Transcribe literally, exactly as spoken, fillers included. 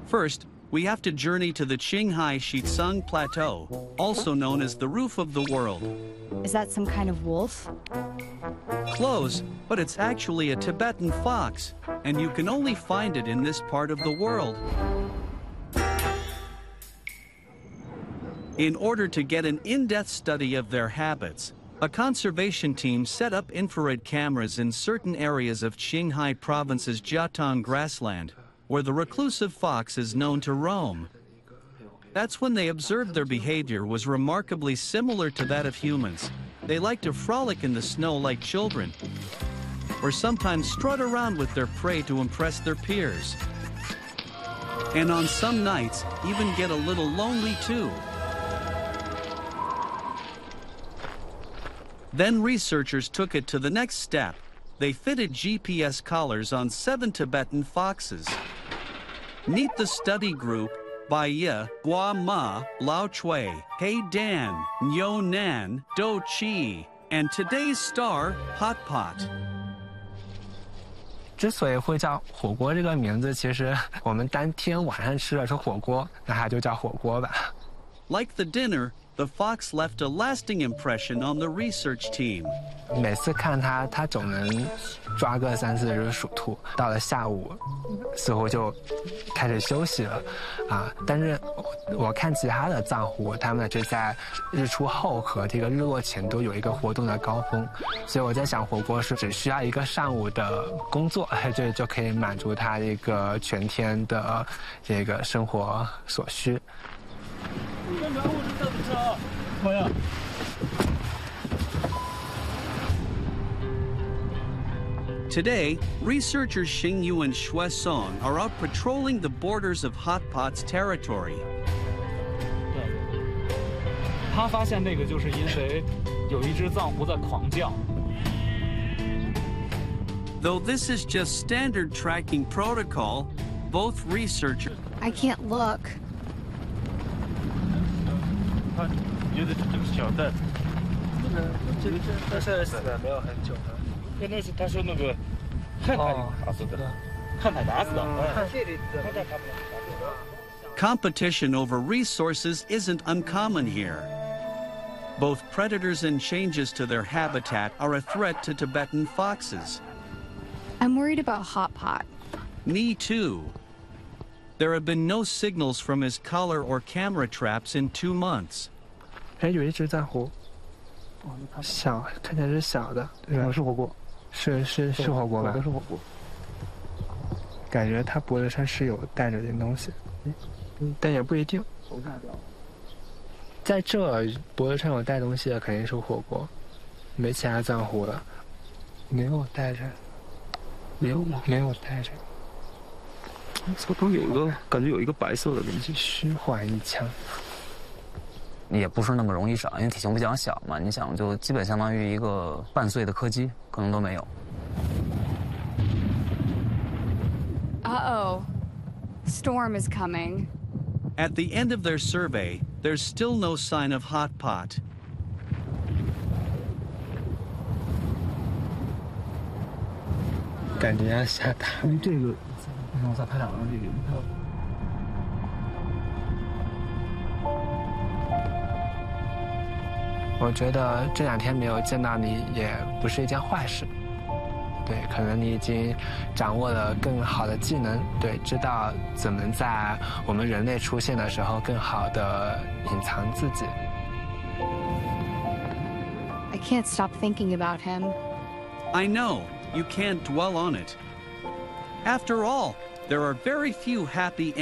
First, we have to journey to the Qinghai Shitsung Plateau, also known as the roof of the world. Is that some kind of wolf? Close, but it's actually a Tibetan fox, and you can only find it in this part of the world. In order to get an in-depth study of their habits, a conservation team set up infrared cameras in certain areas of Qinghai Province's Jiatang grassland, where the reclusive fox is known to roam. That's when they observed their behavior was remarkably similar to that of humans. They like to frolic in the snow like children, or sometimes strut around with their prey to impress their peers. And on some nights, even get a little lonely too. Then researchers took it to the next step. They fitted G P S collars on seven Tibetan foxes. Meet the study group: Baiya, Gua Ma, Lao Chui, He Dan, Nyo Nan, Do Chi, and today's star, Hot Pot. 之所以会叫火锅这个名字，其实我们当天晚上吃的是火锅，那它就叫火锅吧。 Like the dinner, the fox left a lasting impression on the research team. 每次看它，它总能抓个三四只鼠兔。到了下午，似乎就开始休息了，啊！但是我看其他的藏狐，他们是在日出后和这个日落前都有一个活动的高峰，所以我在想，火锅是只需要一个上午的工作，这就可以满足它一个全天的这个生活所需。 Today, researchers Xingyu and Shuesong are out patrolling the borders of Hot Pot's territory. 他发现那个就是因为有一只藏狐在狂叫。 Though this is just standard tracking protocol, both researchers... I can't look. 他觉得这个小袋子，这个这现在死了没有很久了。那那是他说那个汉台打死的，汉台打死的。 Competition over resources isn't uncommon here. Both predators and changes to their habitat are a threat to Tibetan foxes. I'm worried about Hot Pot. Me too. There have been no signals from his collar or camera traps in two months. 哎，有一只藏狐，小，看起来是小的，对吧？ 是火锅， 是是是火锅吧？ 是火锅。 感觉它脖子上是有带着点东西，但也不一定。在这脖子上有带东西的肯定是火锅，没其他藏狐了。没有带着， 没有吗？ 没有带着。 手中有一个感觉有一个白色的东西， 虚晃一枪， 也不是那么容易找，因为体型比较小嘛。你想，就基本相当于一个半岁的柯基，可能都没有。 Uh-oh. Storm is coming. At the end of their survey, there's still no sign of Hot Pot. 感觉要下大雨。 这个。 我再拍两张这个。 我觉得这两天没有见到你也不是一件坏事。对，可能你已经掌握了更好的技能，对，知道怎么在我们人类出现的时候更好的隐藏自己。 I can't stop thinking about him. I know, you can't dwell on it. After all, there are very few happy